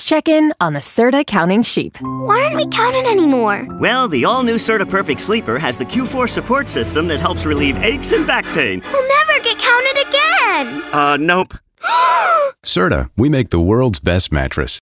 Let's check in on the Serta counting sheep. Why aren't we counting anymore? Well, the all-new Serta Perfect Sleeper has the Q4 support system that helps relieve aches and back pain. We'll never get counted again. Nope. Serta, we make the world's best mattress.